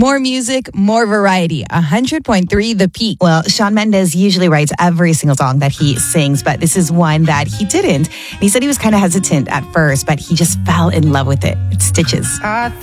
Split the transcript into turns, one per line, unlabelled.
More music, more variety. 100.3 The Peak.
Well, Shawn Mendes usually writes every single song that he sings, but this is one that he didn't. And he said he was kind of hesitant at first, but he just fell in love with it. It's Stitches.
I